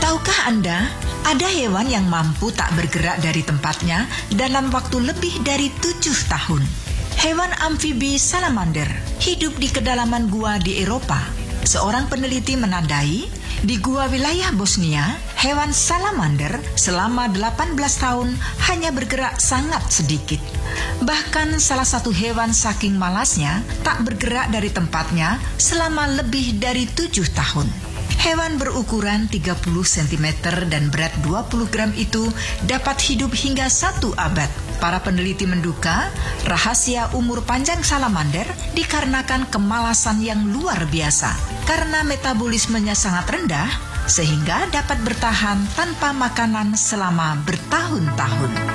Tahukah Anda, ada hewan yang mampu tak bergerak dari tempatnya dalam waktu lebih dari 7 tahun. Hewan amfibi salamander hidup di kedalaman gua di Eropa. Seorang peneliti menandai, di gua wilayah Bosnia, hewan salamander selama 18 tahun hanya bergerak sangat sedikit. Bahkan salah satu hewan saking malasnya tak bergerak dari tempatnya selama lebih dari 7 tahun. Hewan berukuran 30 cm dan berat 20 gram itu dapat hidup hingga 1 abad. Para peneliti menduga rahasia umur panjang salamander dikarenakan kemalasan yang luar biasa. Karena metabolismenya sangat rendah, sehingga dapat bertahan tanpa makanan selama bertahun-tahun.